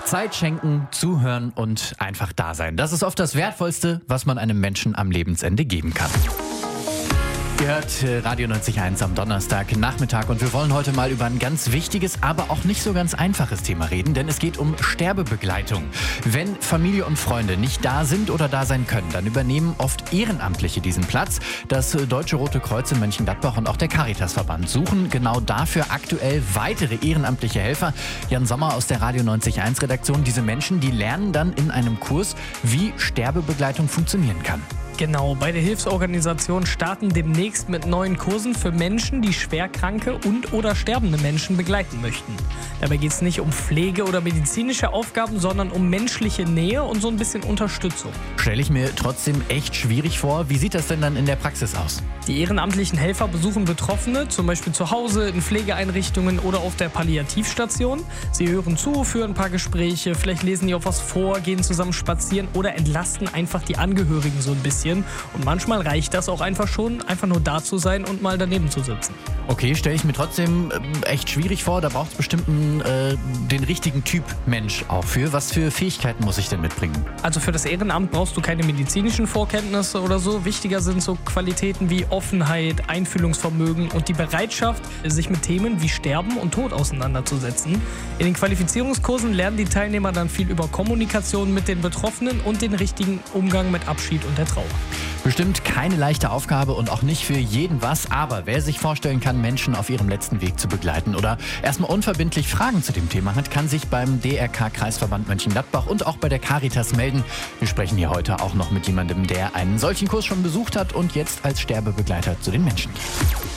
Zeit schenken, zuhören und einfach da sein. Das ist oft das Wertvollste, was man einem Menschen am Lebensende geben kann. Ihr hört Radio 90.1 am Donnerstagnachmittag und wir wollen heute mal über ein ganz wichtiges, aber auch nicht so ganz einfaches Thema reden, denn es geht um Sterbebegleitung. Wenn Familie und Freunde nicht da sind oder da sein können, dann übernehmen oft Ehrenamtliche diesen Platz. Das Deutsche Rote Kreuz in Mönchengladbach und auch der Caritasverband suchen genau dafür aktuell weitere ehrenamtliche Helfer. Jan Sommer aus der Radio 90.1 Redaktion. Diese Menschen, die lernen dann in einem Kurs, wie Sterbebegleitung funktionieren kann. Genau, beide Hilfsorganisationen starten demnächst mit neuen Kursen für Menschen, die schwerkranke und/oder sterbende Menschen begleiten möchten. Dabei geht es nicht um Pflege oder medizinische Aufgaben, sondern um menschliche Nähe und so ein bisschen Unterstützung. Stelle ich mir trotzdem echt schwierig vor. Wie sieht das denn dann in der Praxis aus? Die ehrenamtlichen Helfer besuchen Betroffene, zum Beispiel zu Hause, in Pflegeeinrichtungen oder auf der Palliativstation. Sie hören zu, führen ein paar Gespräche, vielleicht lesen die auch was vor, gehen zusammen spazieren oder entlasten einfach die Angehörigen so ein bisschen. Und manchmal reicht das auch einfach schon, einfach nur da zu sein und mal daneben zu sitzen. Okay, stelle ich mir trotzdem echt schwierig vor. Da braucht es bestimmt den richtigen Typ Mensch auch für. Was für Fähigkeiten muss ich denn mitbringen? Also für das Ehrenamt brauchst du keine medizinischen Vorkenntnisse oder so. Wichtiger sind so Qualitäten wie Offenheit, Einfühlungsvermögen und die Bereitschaft, sich mit Themen wie Sterben und Tod auseinanderzusetzen. In den Qualifizierungskursen lernen die Teilnehmer dann viel über Kommunikation mit den Betroffenen und den richtigen Umgang mit Abschied und der Trauer. Bestimmt keine leichte Aufgabe und auch nicht für jeden was, aber wer sich vorstellen kann, Menschen auf ihrem letzten Weg zu begleiten oder erstmal unverbindlich Fragen zu dem Thema hat, kann sich beim DRK-Kreisverband Mönchengladbach und auch bei der Caritas melden. Wir sprechen hier heute auch noch mit jemandem, der einen solchen Kurs schon besucht hat und jetzt als Sterbebegleiter zu den Menschen geht.